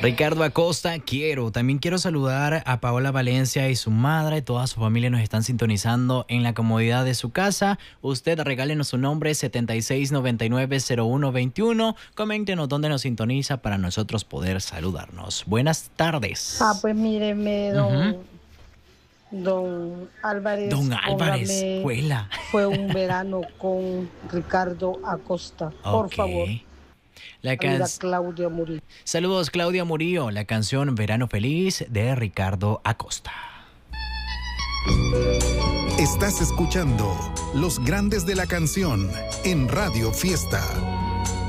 Ricardo Acosta, también quiero saludar a Paola Valencia y su madre. Toda su familia nos están sintonizando en la comodidad de su casa. Usted regálenos su nombre 76990121. Coméntenos dónde nos sintoniza para nosotros poder saludarnos. Buenas tardes. Pues míreme, don Álvarez. Don Álvarez, Juela. Fue un verano con Ricardo Acosta. Por favor. Claudia Murillo. Saludos, Claudia Murillo. La canción Verano Feliz de Ricardo Acosta. Estás escuchando Los Grandes de la Canción en Radio Fiesta.